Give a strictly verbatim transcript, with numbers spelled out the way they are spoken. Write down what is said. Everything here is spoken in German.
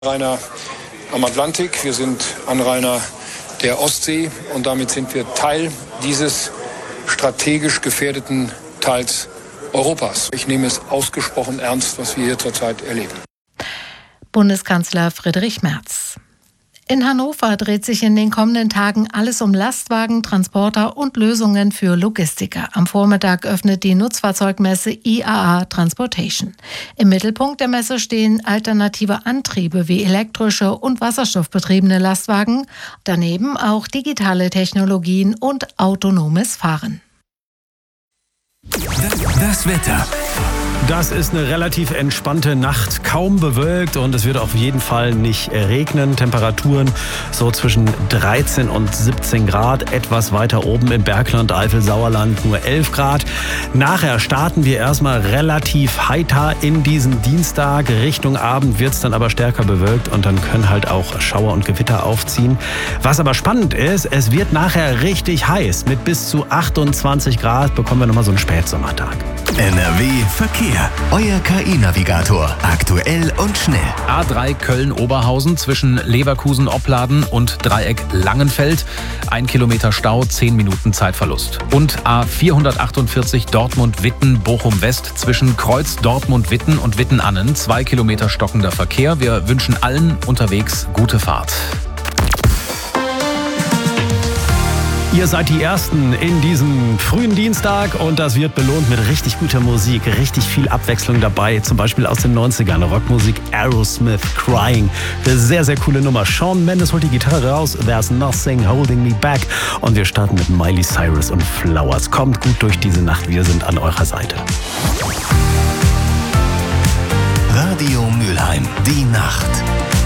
Anrainer am Atlantik, wir sind Anrainer der Ostsee und damit sind wir Teil dieses strategisch gefährdeten Teils Europas. Ich nehme es ausgesprochen ernst, was wir hier zurzeit erleben. Bundeskanzler Friedrich Merz. In Hannover dreht sich in den kommenden Tagen alles um Lastwagen, Transporter und Lösungen für Logistiker. Am Vormittag öffnet die Nutzfahrzeugmesse I A A Transportation. Im Mittelpunkt der Messe stehen alternative Antriebe wie elektrische und wasserstoffbetriebene Lastwagen, daneben auch digitale Technologien und autonomes Fahren. Das Wetter. Das ist eine relativ entspannte Nacht, kaum bewölkt und es wird auf jeden Fall nicht regnen. Temperaturen so zwischen dreizehn und siebzehn Grad, etwas weiter oben im Bergland, Eifel, Sauerland nur elf Grad. Nachher starten wir erstmal relativ heiter in diesen Dienstag. Richtung Abend wird es dann aber stärker bewölkt und dann können halt auch Schauer und Gewitter aufziehen. Was aber spannend ist, es wird nachher richtig heiß. Mit bis zu achtundzwanzig Grad bekommen wir nochmal so einen Spätsommertag. N R W Verkehr. Euer K I-Navigator. Aktuell und schnell. A drei Köln-Oberhausen zwischen Leverkusen-Opladen und Dreieck Langenfeld. Ein Kilometer Stau, zehn Minuten Zeitverlust. Und A vierhundertachtundvierzig Dortmund-Witten-Bochum-West zwischen Kreuz Dortmund-Witten und Witten-Annen. Zwei Kilometer stockender Verkehr. Wir wünschen allen unterwegs gute Fahrt. Ihr seid die Ersten in diesem frühen Dienstag und das wird belohnt mit richtig guter Musik, richtig viel Abwechslung dabei, zum Beispiel aus den neunzigern, Rockmusik, Aerosmith, Crying, eine sehr, sehr coole Nummer. Shawn Mendes holt die Gitarre raus, There's Nothing Holding Me Back und wir starten mit Miley Cyrus und Flowers. Kommt gut durch diese Nacht, wir sind an eurer Seite. Radio Mülheim, die Nacht.